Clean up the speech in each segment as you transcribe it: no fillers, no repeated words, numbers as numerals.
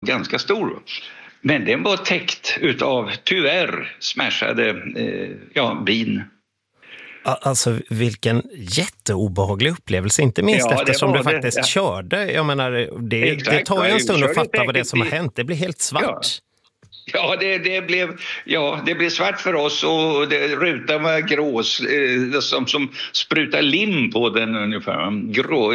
ganska stor. Men den var täckt utav, tyvärr, smashade bin. Alltså vilken jätteobehaglig upplevelse, inte minst eftersom du faktiskt körde. Jag menar, det tar ju en stund att fatta vad det är som har hänt. Det blir helt svart. Ja, det blev svart för oss och rutan var grå som sprutar lim på den ungefär. Grå,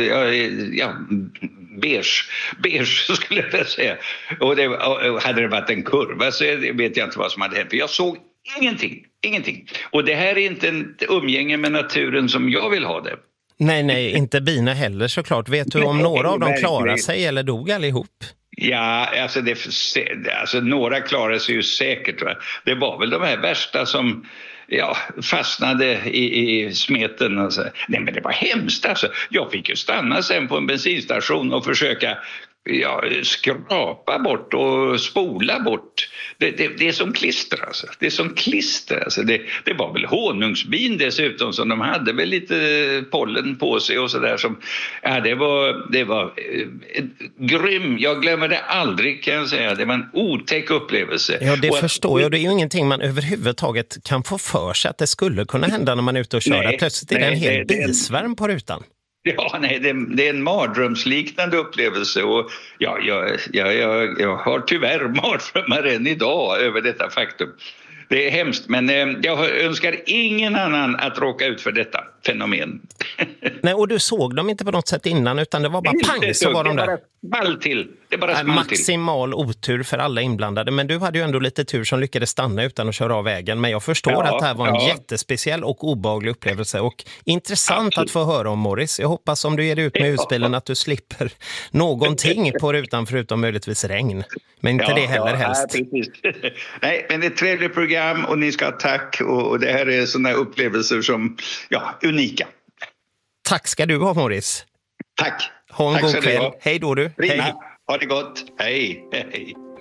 beige skulle jag säga. Och hade det varit en kurva så vet jag inte vad som hade hänt. För jag såg ingenting. Och det här är inte en umgänge med naturen som jag vill ha det. Nej, inte bina heller såklart. Vet du om några av dem klarade sig eller dog allihop? Ja, alltså några klarade sig ju säkert. Va? Det var väl de här värsta som fastnade i smeten. Och så. Nej, men det var hemskt alltså. Jag fick ju stanna sen på en bensinstation och försöka skrapa bort och spola bort. Det är som klister alltså. Det är som klister alltså. Det var väl honungsbin dessutom som de hade väl lite pollen på sig och sådär som det var grym. Jag glömmer det aldrig kan jag säga. Det var en otäck upplevelse. Ja, det förstår jag. Det är ju ingenting man överhuvudtaget kan få för sig att det skulle kunna hända när man är ute och kör. Plötsligt är det en hel bisvärm på rutan. Ja, nej, det är en mardrömsliknande upplevelse och jag har tyvärr mardrömmar än idag över detta faktum. Det är hemskt, men jag önskar ingen annan att råka ut för detta fenomen. Nej, och du såg dem inte på något sätt innan utan det var bara pang så var de där. Det bara small maximal otur för alla inblandade, men du hade ju ändå lite tur som lyckades stanna utan att köra av vägen. Men jag förstår att det här var en jättespeciell och obehaglig upplevelse och intressant att få höra om, Morris. Jag hoppas om du ger ut med husbilen att du slipper någonting på rutan förutom möjligtvis regn. Men inte det heller helst. Nej, men det är ett trevligt program och ni ska ha tack och det här är sådana upplevelser som unika. Tack ska du ha, Morris. Tack. Ha en god kväll. Hej då du. Hej. Ha det gott. Hej.